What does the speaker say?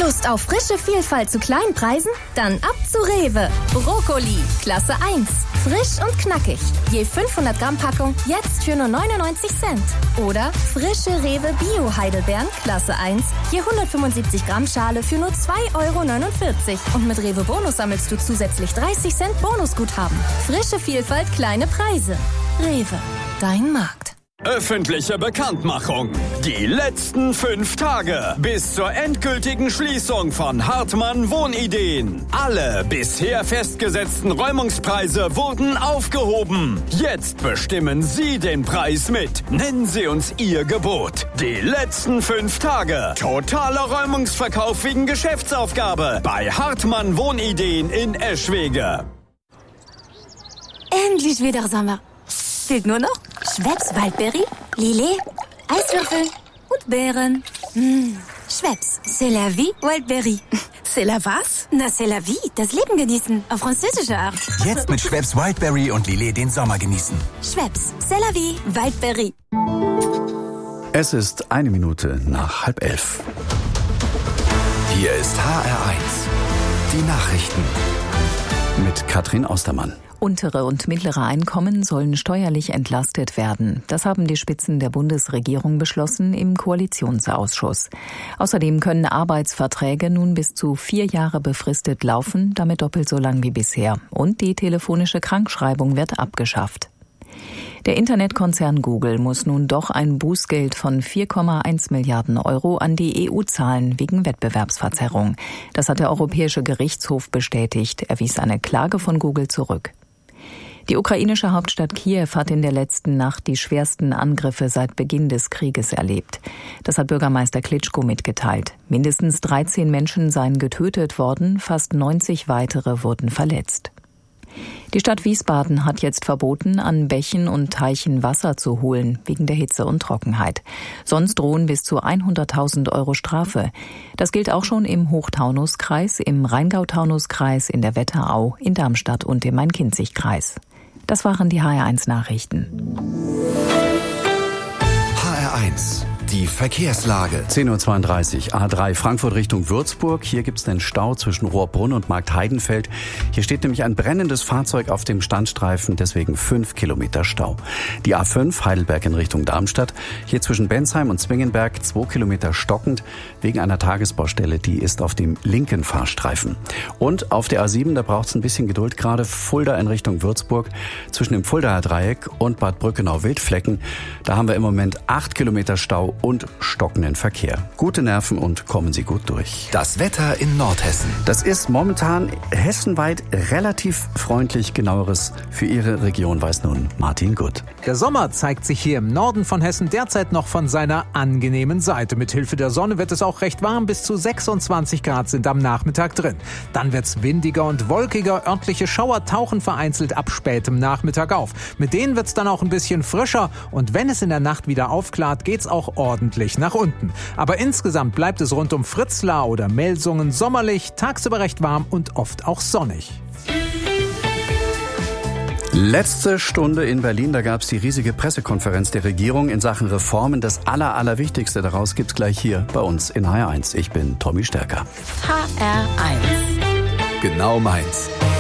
Lust auf frische Vielfalt zu kleinen Preisen? Dann ab zu Rewe. Brokkoli, Klasse 1. Frisch und knackig. Je 500 Gramm Packung, jetzt für nur 99 Cent. Oder frische Rewe Bio-Heidelbeeren, Klasse 1. Je 175 Gramm Schale für nur 2,49 €. Und mit Rewe Bonus sammelst du zusätzlich 30 Cent Bonusguthaben. Frische Vielfalt, kleine Preise. Rewe, dein Markt. Öffentliche Bekanntmachung. Die letzten 5 Tage bis zur endgültigen Schließung von Hartmann Wohnideen. Alle bisher festgesetzten Räumungspreise wurden aufgehoben. Jetzt bestimmen Sie den Preis mit. Nennen Sie uns Ihr Gebot. Die letzten 5 Tage. Totaler Räumungsverkauf wegen Geschäftsaufgabe bei Hartmann Wohnideen in Eschwege. Endlich wieder Sommer. Fehlt nur noch Schweppes Waldbeere, Lillet, Eiswürfel und Beeren. Schweppes, c'est la vie, Wildberry. C'est la was? Na, c'est la vie, das Leben genießen, auf französische Art. Jetzt mit Schweppes Wildberry und Lillet den Sommer genießen. Schweppes, c'est la vie, Wildberry. Es ist 1 Minute nach 10:30. Hier ist HR1. Die Nachrichten. Mit Katrin Ostermann. Untere und mittlere Einkommen sollen steuerlich entlastet werden. Das haben die Spitzen der Bundesregierung beschlossen im Koalitionsausschuss. Außerdem können Arbeitsverträge nun bis zu 4 Jahre befristet laufen, damit doppelt so lang wie bisher. Und die telefonische Krankschreibung wird abgeschafft. Der Internetkonzern Google muss nun doch ein Bußgeld von 4,1 Milliarden € an die EU zahlen wegen Wettbewerbsverzerrung. Das hat der Europäische Gerichtshof bestätigt. Er wies eine Klage von Google zurück. Die ukrainische Hauptstadt Kiew hat in der letzten Nacht die schwersten Angriffe seit Beginn des Krieges erlebt. Das hat Bürgermeister Klitschko mitgeteilt. Mindestens 13 Menschen seien getötet worden, fast 90 weitere wurden verletzt. Die Stadt Wiesbaden hat jetzt verboten, an Bächen und Teichen Wasser zu holen, wegen der Hitze und Trockenheit. Sonst drohen bis zu 100.000 € Strafe. Das gilt auch schon im Hochtaunuskreis, im Rheingau-Taunus-Kreis, in der Wetterau, in Darmstadt und im Main-Kinzig-Kreis. Das waren die HR1-Nachrichten. HR1. Die Verkehrslage. 10:32 Uhr, A3 Frankfurt Richtung Würzburg. Hier gibt's den Stau zwischen Rohrbrunn und Marktheidenfeld. Hier steht nämlich ein brennendes Fahrzeug auf dem Standstreifen, deswegen 5 Kilometer Stau. Die A5 Heidelberg in Richtung Darmstadt. Hier zwischen Bensheim und Zwingenberg 2 Kilometer stockend wegen einer Tagesbaustelle. Die ist auf dem linken Fahrstreifen. Und auf der A7, da braucht's ein bisschen Geduld gerade. Fulda in Richtung Würzburg zwischen dem Fuldaer Dreieck und Bad Brückenau-Wildflecken. Da haben wir im Moment 8 Kilometer Stau und stockenden Verkehr. Gute Nerven und kommen Sie gut durch. Das Wetter in Nordhessen. Das ist momentan hessenweit relativ freundlich. Genaueres für Ihre Region weiß nun Martin Gutt. Der Sommer zeigt sich hier im Norden von Hessen derzeit noch von seiner angenehmen Seite. Mit Hilfe der Sonne wird es auch recht warm. Bis zu 26 Grad sind am Nachmittag drin. Dann wird's windiger und wolkiger. Örtliche Schauer tauchen vereinzelt ab spätem Nachmittag auf. Mit denen wird's dann auch ein bisschen frischer. Und wenn es in der Nacht wieder aufklart, geht's auch ordentlich nach unten. Aber insgesamt bleibt es rund um Fritzlar oder Melsungen sommerlich, tagsüber recht warm und oft auch sonnig. Letzte Stunde in Berlin, da gab es die riesige Pressekonferenz der Regierung in Sachen Reformen. Das Allerwichtigste daraus gibt's gleich hier bei uns in HR1. Ich bin Tommy Stärker. HR1. Genau meins.